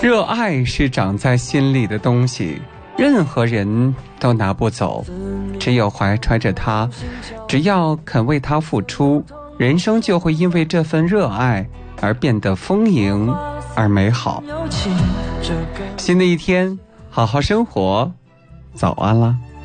热爱是长在心里的东西，任何人都拿不走，只有怀揣着它，只要肯为它付出，人生就会因为这份热爱而变得丰盈而美好。新的一天，好好生活，早安啦。